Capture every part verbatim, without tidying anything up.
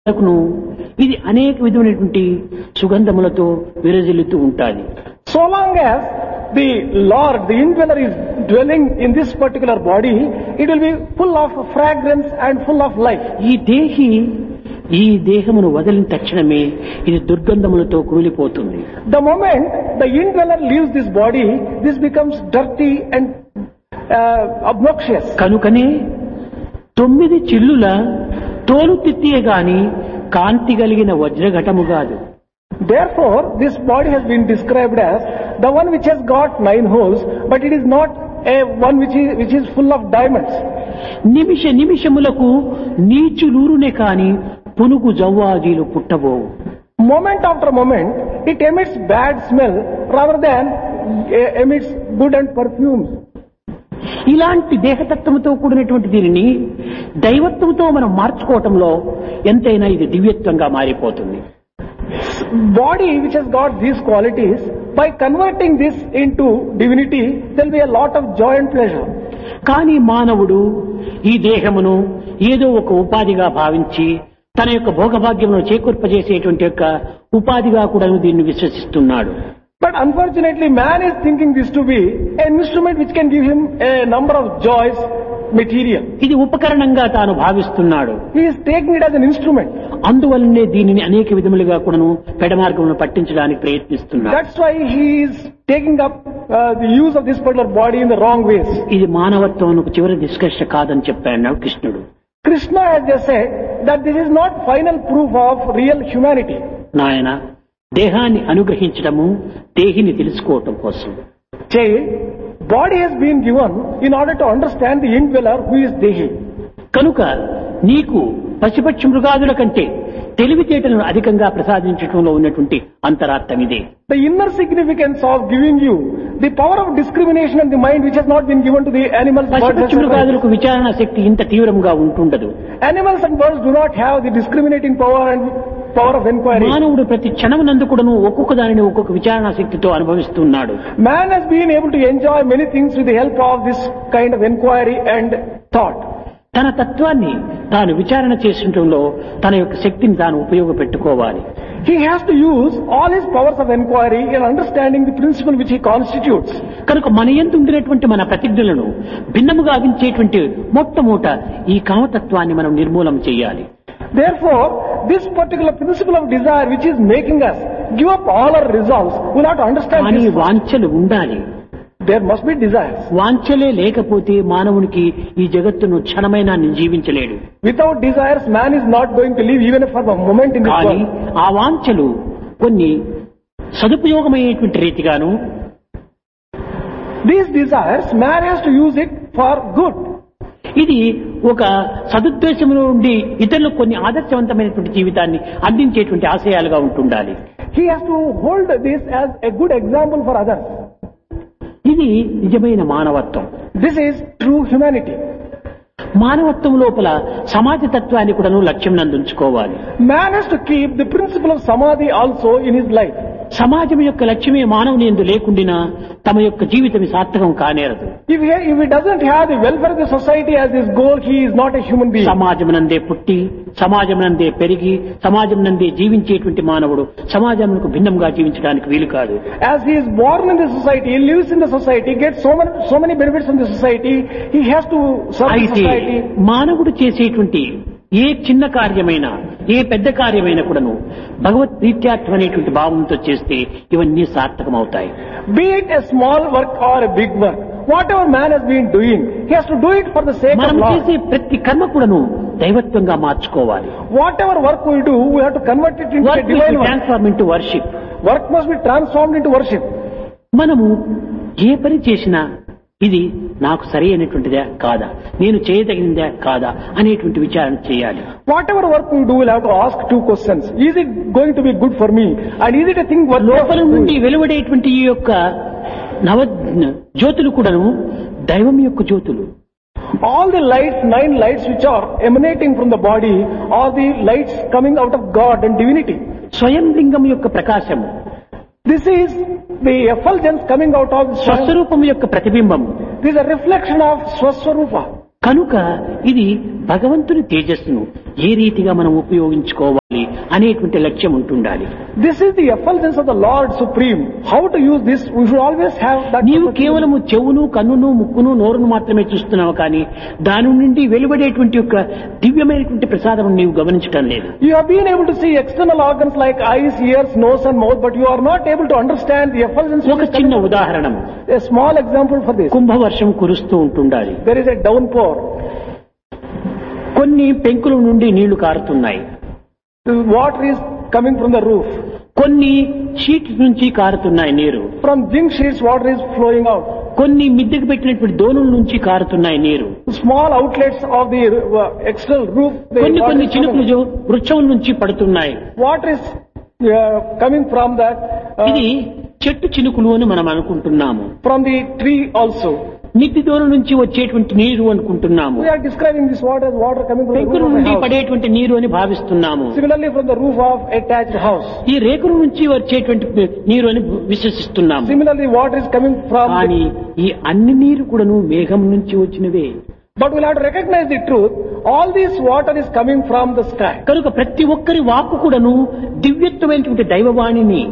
ను ఇది అనేక విధమైనటువంటి సుగంధములతో విరజిల్లుతూ ఉంటాది. So long as the Lord, the indweller is dwelling in this particular body, it will be full of fragrance and full of life. ఈ దేహి ఈ దేహమును వదిలిన తక్షణమే ఇది దుర్గంధములతో కూలిపోతుంది. The moment the indweller leaves this body, this becomes dirty and uh, obnoxious. కనుకనే తొమ్మిది చిల్లుల తోలు తిత్తియే గాని కాంతి కలిగిన వజ్రఘటము కాదు. Therefore, this body has been described as the one which has got nine holes, but it is not a one which is which is full of diamonds. నిమిష నిమిషములకు నీచులూరునే కాని పునుగు జవ్వాజీలు పుట్టబోవు. Moment after moment, it emits bad smell rather than uh, emits good and perfumes. ఇలాంటి దేహతత్వంతో కూడినటువంటి దీనిని దైవత్వంతో మనం మార్చుకోవటంలో ఎంతైనా ఇది దివ్యత్వంగా మారిపోతుంది. Body which has got these qualities, by converting this into divinity, there will be a lot of joy and pleasure. కానీ మానవుడు ఈ దేహమును ఏదో ఒక ఉపాధిగా భావించి తన యొక్క భోగభాగ్యమును చేకూర్పజేసేటువంటి యొక్క ఉపాధిగా కూడా దీన్ని విశ్వసిస్తున్నాడు. But unfortunately, man is thinking this to be an instrument which can give him a number of joys, material. ఇది ఉపకరణంగా తాను భావిస్తున్నాడు. He is taking it as an instrument. అందువల్లనే దీనిని అనేక విధములుగా కూడాను పెడమార్గమును పట్టించడానికి ప్రయత్నిస్తున్నాడు. That's why he is taking up uh, the use of this particular body in the wrong ways. ఇది మానవత్వమునకు చివరి నిష్కర్ష కాదని చెప్పాడు కృష్ణుడు. Krishna has just said that this is not final proof of real humanity. నాయన దేహాన్ని అనుగ్రహించడము దేహిని తెలుసుకోవటం కోసం. Child, body has been given in order to understand the indweller who is Dehi. కనుక నీకు పశుపక్షి మృగాదుల కంటే తెలివితేటలను అధికంగా ప్రసాదించడంలో ఉన్నటువంటి అంతరార్థం ఇదే. The inner significance of giving you the power of discrimination and the mind which has not been given to the animals. పశుపక్షి మృగాదులకు విచారణ శక్తి ఇంత తీవ్రంగా ఉంటుండదు. Animals and birds do not have the discriminating power and power of inquiry. మానవుడు ప్రతి క్షణమునందు కూడాను ఒక్కొక్క దానిని ఒక్కొక్క విచారణ శక్తితో అనుభవిస్తున్నాడు. Man has been able to enjoy many things with the help of this kind of inquiry and thought. తన తత్వాన్ని తాను విచారణ చేసటంలో తన యొక్క శక్తిని తాను ఉపయోగపెట్టుకోవాలి. He has to use all his powers of inquiry in understanding the principle which he constitutes. కనుక మన యందు ఉండినటువంటి మన ప్రతిజ్ఞలను భిన్నముగా ఆగించేటువంటి మొట్టమొదట ఈ కామతత్వాన్ని మనం నిర్మూలన చేయాలి. Therefore, this particular principle of desire which is making us give up all our resolves, we have to understand కానీ this. వాంఛలు ఉండాలి. There must be desires. వాంఛలే లేకపోతే మానవునికి ఈ జగత్తును క్షణమైనా జీవించలేడు. Without desires, man is not going to live even for a moment in this కానీ world. ఆ వాంఛలు కొన్ని సదుపయోగమయ్యేటువంటి రీతిగాను These desires, man has to use it for good. ఇది ఒక సదుద్దేశంలో ఉండి ఇతరులకు కొన్ని ఆదర్శవంతమైనటువంటి జీవితాన్ని అందించేటువంటి ఆశయాలుగా ఉంటుండాలి. He has to hold this as a good example for others. ఇది నిజమైన మానవత్వం. This is true humanity. మానవత్వం లోపల సమాజ తత్వాన్ని కూడా లక్ష్యం నందుంచుకోవాలి. Man has to keep the principle of samadhi also in his life. సమాజం యొక్క లక్ష్యమే మానవుని యందు లేకుండినా తమ యొక్క జీవితం సార్థకం కానేరదు. If he, if he doesn't have the welfare of the society as his goal, he is not a human being. సమాజమునందే పుట్టి సమాజమునందే పెరిగి సమాజమునందే జీవించేటువంటి మానవుడు సమాజమునకు భిన్నంగా జీవించడానికి వీలు కాదు. As he is born in the society, he lives in the society, gets so many, so many benefits from the society, he has to serve the అయితే society. మానవుడు చేసేటువంటి ఏ చిన్న కార్యమైనా ఏ పెద్ద కార్యమైనా కూడాను భగవత్ ప్రీత్యార్థం అనేటువంటి భావంతో చేస్తే ఇవన్నీ సార్థకమవుతాయి. Be it a small work or a big work, whatever man has been doing, he has to do it for the sake of మనం Lord. చేసే ప్రతి కర్మ కూడాను దైవత్వంగా మార్చుకోవాలి. Whatever work we do, we have to convert it into a divine work. Transform into worship. Work must be transformed into worship. మనము ఏ పని చేసినా ఇది నాకు సరి అయినటువంటిదా కాదా, నేను చేయదగినదా కాదా అనేటువంటి విచారణ చేయాలి. Whatever work we do, we'll have to ask two questions. Is it going to be good for me? And is it a thing worth లోపల నుండి వెలువడేటువంటి ఈ యొక్క నవ జ్యోతులు కూడాను దైవం యొక్క జ్యోతులు. All the lights, nine lights which are emanating from the body, are the lights coming out of God and divinity. స్వయం లింగం యొక్క ప్రకాశము. This is the effulgence coming out of స్వస్వరూపం యొక్క ప్రతిబింబం. This is a reflection of Swaswarupa. కనుక ఇది భగవంతుని తేజస్సును ఏ రీతిగా మనం ఉపయోగించుకోవాలి అనేటువంటి లక్ష్యం ఉంటుండాలి. This is the effulgence of the Lord Supreme. How to use this? We should always have that. నీవు కేవలము చెవును, కన్నును, ముక్కును, నోరును మాత్రమే చూస్తున్నావు, కానీ దాని నుండి వెలువడేటువంటి యొక్క దివ్యమైనటువంటి ప్రసాదం నీవు గమనించడం లేదు. You have been able to see external organs like eyes, ears, nose and mouth, but you are not able to understand the effulgence. ఒక చిన్న ఉదాహరణ, A small example for this. కుంభవర్షం కురుస్తూ ఉంటుండాలి. There is a downpour. కొన్ని పెంకుల నుండి నీళ్లు కారుతున్నాయి. The water is coming from the roof. కొన్ని sheets నుంచి కారుతున్నాయి నీరు. From zinc sheets, water is flowing out. కొన్ని మిద్దెకు పెట్టినటువంటి దోణుల నుంచి కారుతున్నాయి నీరు. Small outlets of the uh, external roof. the కొన్ని water కొన్ని is చినుకులు coming. వృక్షం నుంచి పడుతున్నాయి. Water is uh, coming from that. Uh, ఇది చెట్టు చినుకులు అని మనం అనుకుంటున్నాము. from the tree also. మిద్ది దోణుల నుంచి వచ్చేటువంటి నీరు అనుకుంటున్నాము. We are describing this water as water coming from the పెంకుల roof of a నుండి house. పడేటువంటి నీరు అని భావిస్తున్నాము. Similarly, from the roof of a thatched house. ఈ రేకుల నుంచి వచ్చేటువంటి నీరు అని విశ్వసిస్తున్నాము. Similarly, water is coming from. కానీ ఈ అన్ని నీరు కూడాను మేఘం నుంచి వచ్చినవే. But we'll have to recognize the truth. All this water is coming from the sky. కనుక ప్రతి ఒక్కరి వాక్కు కూడాను దివ్యత్వమైనటువంటి దైవవాణిని.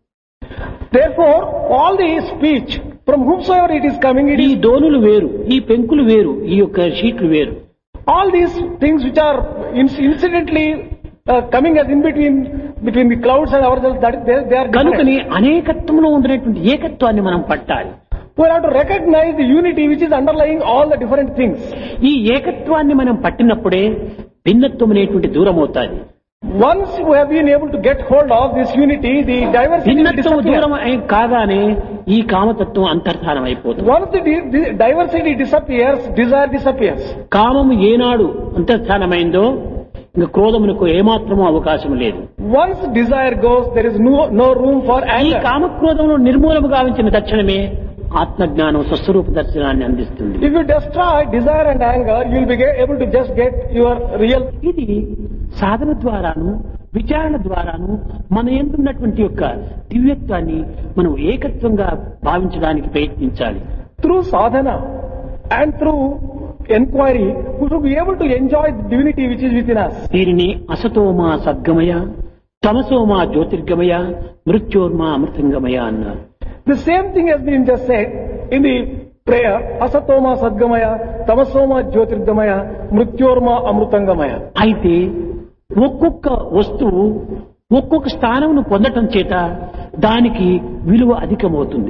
Therefore, all the speech from whomsoever it is coming, it ఈ is దోణులు వేరు, ఈ పెంకులు వేరు, ఈ యొక్క షీట్లు వేరు. all these things which are inc- incidentally uh, coming as in between between the clouds and ourselves. That they, they are different. కనుకని అనేకత్వంలో ఉండినటువంటి ఏకత్వాన్ని మనం పట్టాలి. We have to recognize the unity which is underlying all the different things. ఈ ఏకత్వాన్ని మనం పట్టినప్పుడే భిన్నత్వం అనేటువంటి దూరం అవుతాది. Once we have been able to get hold of this unity, the diversity will భిన్నత్వం disappear. దూరం అయి- కాగానే ఈ కామతత్వం అంతర్ధానం అయిపోతుంది. Once the, di- the diversity disappears, desire disappears. కామము ఏనాడు అంతర్ధానమైందో ఇంకా క్రోధమునకు ఏమాత్రమూ అవకాశం లేదు. Once desire goes, there is no, no room for ఈ anger. కామక్రోధమును నిర్మూలము గావించిన తక్షణమే ఆత్మజ్ఞానం స్వస్వరూప దర్శనాన్ని అందిస్తుంది. If you destroy desire and anger, you will be ge- able to just get your real. ఇది సాధన ద్వారాను విచారణ ద్వారాను మన యందున్నటువంటి యొక్క దివ్యత్వాన్ని మనం ఏకత్వంగా భావించడానికి ప్రయత్నించాలి. Through sadhana and through inquiry, we should be able to enjoy the divinity which is within us. దీనిని అసతోమా సద్గమయ, తమసోమా జ్యోతిర్గమయ, మృత్యోర్మా అమృతంగమయ అన్నారు. The same thing has been just said in the prayer, asatoma sadgamaya, tamasoma jyotirgamaya, mrityorma amrutangamaya. అయితే ఒక్కొక్క వస్తువు ఒక్కొక్క స్థానమును పొందటం చేత దానికి విలువ అధికమవుతుంది.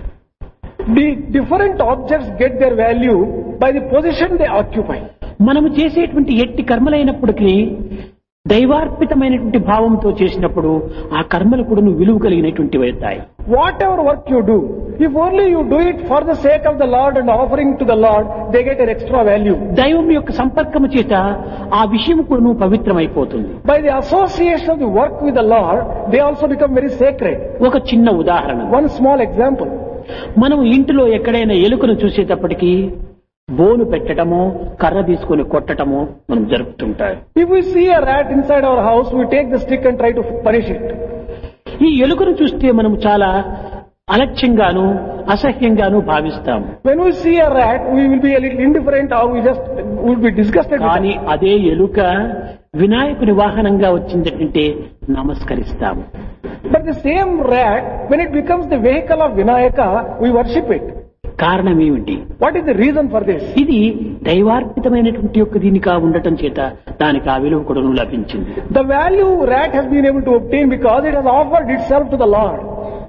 The different objects get their value by the position they occupy. మనము చేసేటువంటి ఎట్టి కర్మలైనప్పటికీ దైవార్పితమైనటువంటి భావంతో చేసినప్పుడు ఆ కర్మలు కూడా విలువ కలిగినటువంటివి అవుతాయి. Whatever work you do, if only you do it for the sake of the Lord and offering to the Lord, they get an extra value. దైవం యొక్క సంపర్కము చేత ఆ విషయం కూడా పవిత్రమైపోతుంది. By the association of the work with the Lord, they also become very sacred. ఒక చిన్న ఉదాహరణ, One small example. మనం ఇంటిలో ఎక్కడైనా ఎలుకను చూసేటప్పటికీ బోను పెట్టడమో కర్ర తీసుకొని కొట్టడమో మనం జరుపుతుంటాం. If we see a rat inside our house, we take the stick and try to punish it. ఈ ఎలుకను చూస్తే మనం చాలా అలక్ష్యంగాను అసహ్యంగాను భావిస్తాం. When we see a rat, we will be a little indifferent or we just will be disgusted with కానీ it. అదే ఎలుక వినాయకుని వాహనంగా వచ్చిందంటే నమస్కరిస్తాము. But the same rat, when it becomes the vehicle of Vinayaka, we worship it. కారణం ఏమిటి? What is the reason for this? ఇది దైవార్పితమైనటువంటి యొక్క దీనిగా ఉండటం చేత దానికి ఆ విలువ కూడా లభించింది. The value rat has been able to obtain because it has offered itself to the Lord.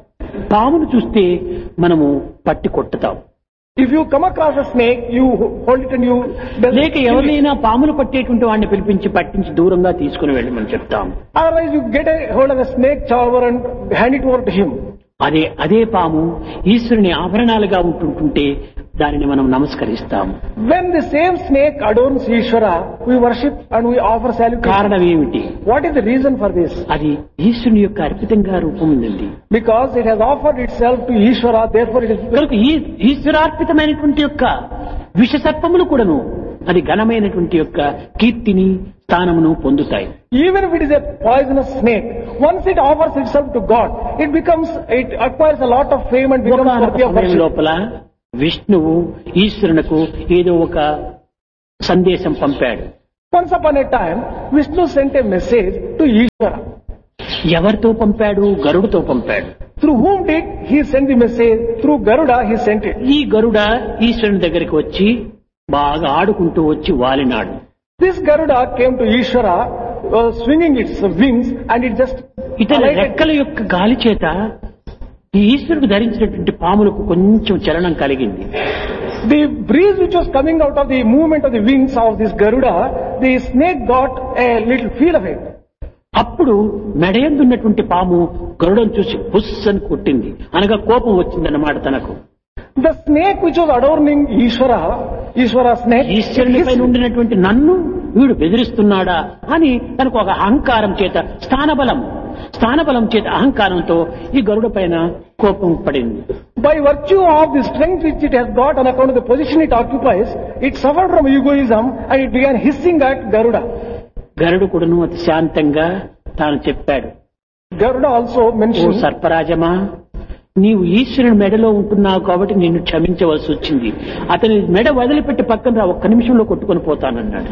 పామును చూస్తే మనము పట్టి కొట్టుతాం. If you come across a snake, you hold it and you... లేక ఎవరినైనా పాములు పట్టేటువంటి వాడిని పిలిపించి పట్టించి దూరంగా తీసుకుని వెళ్ళమని చెప్తాం. Otherwise you get a hold of a snake charmer and hand it over to him. అదే అదే పాము ఈశ్వరుని ఆభరణాలుగా ఉంటుంటుంటే దానిని మనం నమస్కరిస్తాం. When the same snake adorns Ishvara, we worship and we offer salutation. కారణం ఏమిటి? What is the reason for this? అది ఈశ్వరుని యొక్క అర్పితంగా రూపొందింది. Because it has offered itself to Ishvara, therefore it is... కనుక ఈ ఈశ్వరార్పితమైనటువంటి యొక్క విషసర్పములు కూడాను అది ఘనమైనటువంటి యొక్క కీర్తిని స్థానమును పొందుతాయి. Even if it is a poisonous snake, once it offers itself to God, it becomes, it acquires a lot of fame and becomes ఒకనొక worthy of సమయం worship. లోపల విష్ణువు ఈశ్వరునకు ఏదో ఒక సందేశం పంపాడు. Once upon a time, Vishnu sent a message to Ishvara. ఎవరితో పంపాడు? గరుడుతో పంపాడు. Through whom did he send the message? Through Garuda he sent it. ఈ గరుడ ఈశ్వరుని దగ్గరికి వచ్చి బాగా ఆడుకుంటూ వచ్చి వాలినాడు. This Garuda came to Ishvara, uh, swinging its wings, and it just ఇతని alighted. రెక్కల యొక్క గాలి చేత ఈ ఈశ్వరుడు ధరించినటువంటి పాములకు కొంచెం చలనం కలిగింది. The breeze which was coming out of the movement of the wings of this Garuda, the snake got a little feel of it. అప్పుడు మెడయందున్నటువంటి పాము గరుడను చూసి బుస్ అని కొట్టింది, అనగా కోపం వచ్చిందన్నమాట తనకు. The snake which was adorning Ishvara, Ishvara snake, ఈశ్వరుని పైన ఉండినటువంటి నన్ను వీడు బెదిరిస్తున్నాడా అని తనకు ఒక అహంకారం చేత, స్థానబలం స్థానబలం చేత అహంకారంతో ఈ గరుడ పైన కోపం పడింది. by virtue of the strength which it has got on account of the position it occupies, it suffered from egoism and it began hissing at Garuda. గరుడు కూడాను అతి శాంతంగా తాను చెప్పాడు, Garuda also ఓ mentioned, సర్పరాజమా, నీవు ఈశ్వరుని మెడలో ఉంటున్నావు కాబట్టి నిన్ను క్షమించవలసి వచ్చింది. అతని మెడ వదిలిపెట్టి పక్కన రా, ఒక్క నిమిషంలో కొట్టుకొని పోతానన్నాడు.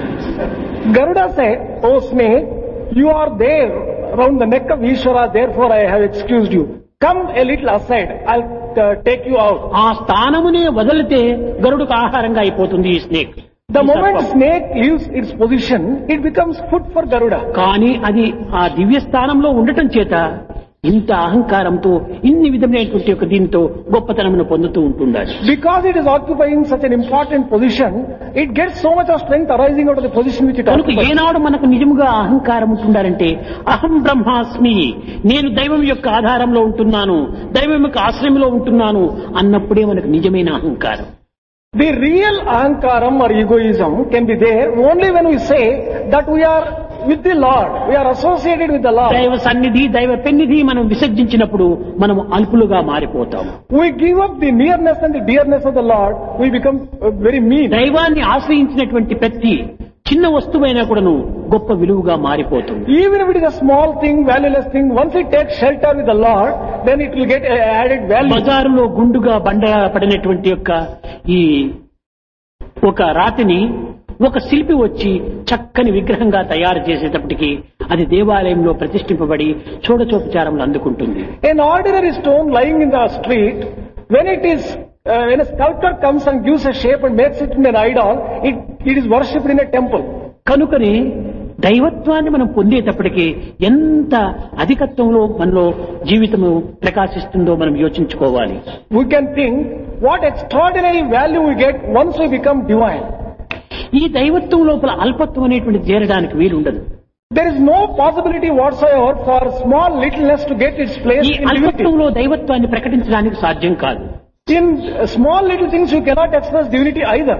Garuda said, "O snake, you are there round the neck of Ishvara, therefore I have excused you. Come a little aside, I'll uh, take you out." ఆ స్థానమునే వదిలితే గరుడుకు ఆహారంగా అయిపోతుంది ఈ స్నేక్. The ఈ moment సర్పం. snake leaves its position, it becomes food for Garuda. కానీ అది ఆ దివ్య స్థానంలో ఉండటం చేత ఇంత అహంకారంతో ఇన్ని విధమైనటువంటి ఒక దీంతో గొప్పతనమును పొందుతూ ఉంటుండాలి. Because it is occupying such an important position, it gets so much of strength arising out of the position which it కనుక occupies. ఏనాడు మనకు నిజముగా అహంకారం ఉంటుండాలంటే, అహం బ్రహ్మాస్మి, నేను దైవం యొక్క ఆధారంలో ఉంటున్నాను, దైవం యొక్క ఆశ్రయంలో ఉంటున్నాను అన్నప్పుడే మనకు నిజమైన అహంకారం. The real ahankaram or egoism can be there only when we say that we are with the Lord, we are associated with the Lord. దైవ సన్నిధి, దైవ పెన్నిధి మనం విసర్జించినప్పుడు మనం అల్పులుగా మారిపోతాం. We give up the nearness and the dearness of the Lord, we become uh, very mean. దైవాన్ని ఆశ్రయించినటువంటి ప్రతి చిన్న వస్తువైనా కూడాను గొప్ప విలువగా మారిపోతుంది. Even if it is a small thing, valueless thing, once it takes shelter with the Lord, then it will get uh, added value. బజారులో గుండుగా బండ పడినటువంటి యొక్క ఈ ఒక రాతిని ఒక శిల్పి వచ్చి చక్కని విగ్రహంగా తయారు చేసేటప్పటికి అది దేవాలయంలో ప్రతిష్ఠింపబడి చూడచోపచారములు అందుకుంటుంది. An ordinary stone lying in the street, when it is uh, when a sculptor comes and gives a shape and makes it into an idol, it, it is worshipped in a temple. కనుకని దైవత్వాన్ని మనం పొందేటప్పటికీ ఎంత అధికత్వంలో మనలో జీవితము ప్రకాశిస్తుందో మనం యోచించుకోవాలి. We can think what extraordinary value we get once we become divine. ఈ దైవత్వం లోపల అల్పత్వం అనేటువంటి చేరడానికి వీలుండదు. There is no possibility whatsoever for small littleness to get its place ఈ in divinity. అల్పత్వంలో దైవత్వాన్ని ప్రకటించడానికి సాధ్యం కాదు. In uh, small little things you cannot express divinity either.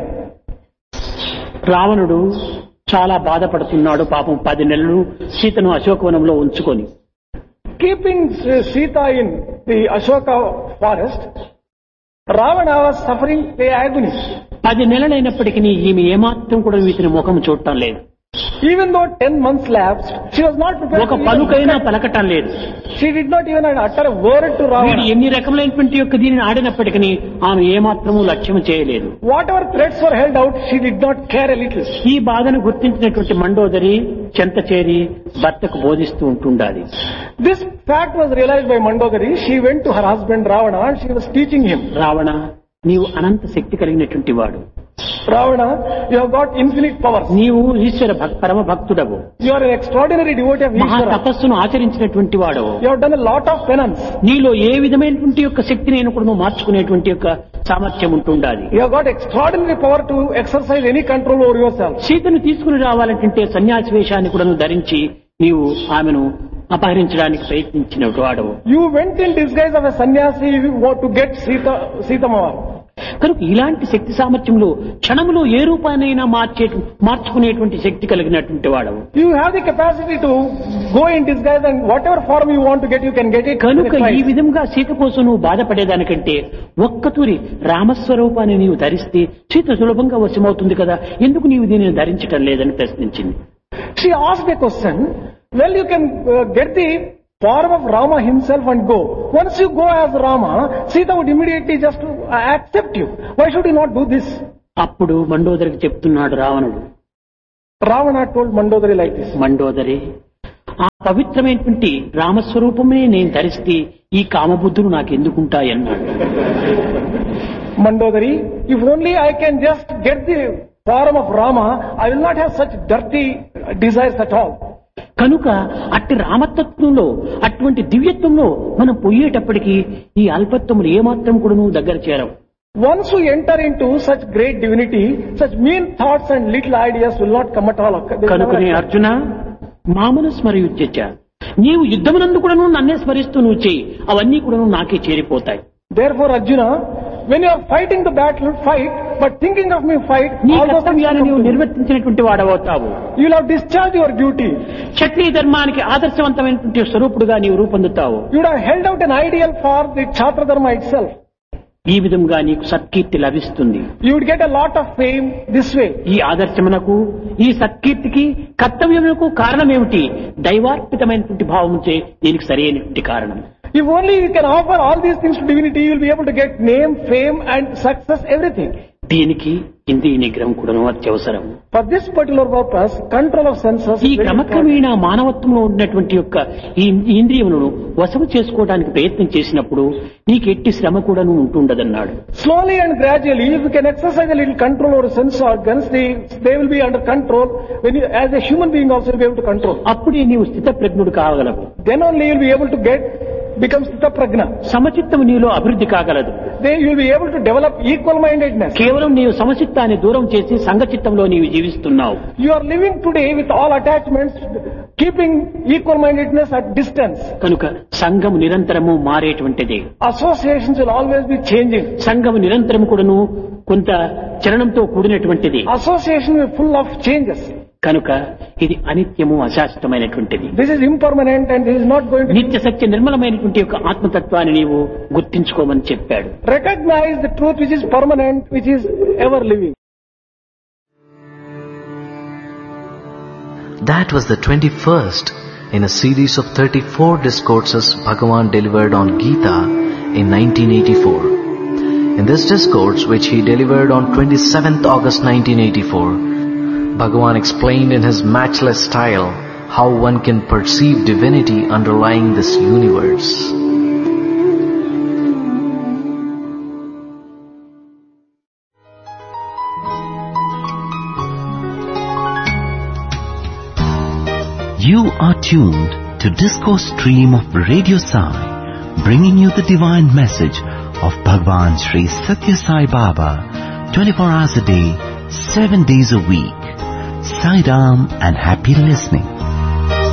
రావణుడు చాలా బాధపడుతున్నాడు పాపం, పది నెలలు సీతను అశోకవనంలో ఉంచుకొని. Keeping uh, Sita in the Ashoka forest, Ravana was suffering the agony. పది నెలలైనప్పటికీ ఈమె ఏమాత్రం కూడా ఇతని ముఖం చూడటం లేదు. Even though ten months lapsed, she was not prepared ఒక to even పలుకైనా look at- పలకటం లేదు. She did not even utter a word to వీడు Ravana. ఎన్ని రకములైనటువంటి యొక్క దీనిని ఆడినప్పటికీ ఆమె ఏమాత్రము లక్ష్యం చేయలేదు. Whatever threats were held out, she did not care a little. ఈ బాధను గుర్తించినటువంటి మండోదరి చెంత చేరి భర్తకు బోధిస్తూ ఉంటుండాలి. This fact was realized by Mandodari. She went to her husband Ravana and she was teaching him. Ravana, నీవు అనంత శక్తి కలిగినటువంటి వాడు, Ravana, you have got infinite powers. నీవు ఈశ్వర భక్ పరమ భక్తుడవు, You are an extraordinary devotee of మహా Ishvara. తపస్సును ఆచరించినటువంటి వాడవు. You have done a lot of penance. నీలో ఏ విధమైనటువంటి యొక్క శక్తిని నేను కూడా నువ్వు మార్చుకునేటువంటి యొక్క సామర్థ్యం ఉంటుండాలి. You have got extraordinary power to exercise any control over yourself. సీతను తీసుకుని రావాలంటే సన్యాసి వేషాన్ని కూడా నువ్వు ధరించి నీవు ఆమెను అపహరించడానికి ప్రయత్నించిన వాడవు. You went in disguise of a sannyasi to get Sita, Sita Mama. కనుక ఇలాంటి శక్తి సామర్థ్యంలో క్షణములో ఏ రూపానైనా మార్చే మార్చుకునేటువంటి శక్తి కలిగినటువంటి వాడవు. You have the capacity to go in disguise and whatever form you want to get, you can get it. కనుక in a ఈ trice. విధంగా సీత కోసం నువ్వు బాధపడేదానికంటే ఒక్కతూరి రామస్వరూపాన్ని నీవు ధరిస్తే సీత సులభంగా వశమవుతుంది కదా, ఎందుకు నీవు దీనిని ధరించటం లేదని ప్రశ్నించింది. She asked a question. Well, you can uh, get the form of Rama himself and go. Once you go as Rama, Sita would immediately just uh, accept you. Why should you not do this? అప్పుడు మండోదరికి చెప్తున్నాడు రావణుడు, Ravana told Mandodari like this. Mandodari, ఆ పవిత్రమైనటువంటి రామస్వరూపమే నేను ధరిస్తే ఈ కామబుద్ధులు నాకు ఎందుకుంటాయన్నాడు. Mandodari, if only I can just get the form of Rama, I will not have such dirty desires at all. కనుక అట్టి రామతత్వంలో అటువంటి దివ్యత్వంలో మనం పోయేటప్పటికీ ఈ అల్పత్వములు ఏమాత్రం కూడా నువ్వు దగ్గర చేరవు. Once we enter into such great divinity, such mean thoughts and little ideas will not come at all. కనుకనే అర్జున, మామను స్మరయుజ్యచ, నీవు యుద్ధమునందు కూడాను నన్నే స్మరిస్తూ నువ్వు చేయి, అవన్నీ కూడాను నాకే చేరిపోతాయి. Therefore, Arjuna, when you are fighting the battle, fight, but thinking of me, fight. నీ కర్తవ్యాన్ని నీవు నిర్వర్తించినటువంటి వాడవుతావు. You will have discharged your duty. క్షత్రియ ధర్మానికి ఆదర్శవంతమైనటువంటి స్వరూపుడుగా నీవు రూపొందుతావు. You would have held out an ideal for the Kshatriya Dharma itself. ఈ విధంగా నీకు సత్కీర్తి లభిస్తుంది. You would get a lot of fame this way. ఈ ఆదర్శమునకు, ఈ సత్కీర్తికి, కర్తవ్యమునకు కారణమేమిటి? దైవార్పితమైనటువంటి భావముచే దీనికి సరైనటువంటి కారణం. If only you can offer all these things to divinity, you will be able to get name, fame and success, everything. దీనికి ఇంద్రియ నిగ్రహం కూడా అత్యవసరం. For this particular purpose, control of senses. ఈ క్రమక్రమేణ మానవత్వంలో ఉన్నటువంటి యొక్క ఈ ఇంద్రియములను వశము చేసుకోవడానికి ప్రయత్నం చేసినప్పుడు నీకు ఎట్టి శ్రమ కూడా ఉంటుండదన్నాడు. Slowly and gradually, if you can exercise a little control over sense organs, they, they will be under control. When you, as a human being also, you will be able to control. అప్పుడే నీవు స్థితప్రజ్ఞుడు కాగలవు. Then only you will be able to get become Sthita Prajna. సమచిత్తము నీలో అభివృద్ధి కాగలదు. Then you will be able to develop equal mindedness. కేవలం నీవు సమచిత్తాన్ని దూరం చేసి సంఘచిత్తంలో నీవు జీవిస్తున్నావు. You are living today with all attachments, keeping equal mindedness at distance. కనుక సంఘము నిరంతరము మారేటువంటిది. Associations will always be changing. సంఘము నిరంతరము కూడాను కొంత చలనంతో కూడినటువంటిది. Association is full of changes. కనుక ఇది అనిత్యము, అశాశ్వతమైనటువంటిది. This is impermanent and this is not going to. నిత్య సత్య నిర్మలమైనటువంటి యొక్క ఆత్మతత్వాన్ని నీవు గుర్తించుకోమని చెప్పాడు. Recognize the truth which is permanent, which is ever living. That was the twenty-first in a series of thirty-four discourses Bhagavan delivered on Gita in nineteen eighty-four. In this discourse, which he delivered on twenty-seventh August nineteen eighty-four, Bhagavan explained in his matchless style how one can perceive divinity underlying this universe. You are tuned to Discourse Stream of Radio Sai, bringing you the divine message of Bhagavan Sri Satya Sai Baba, twenty-four hours a day, seven days a week. Sai Ram and happy listening.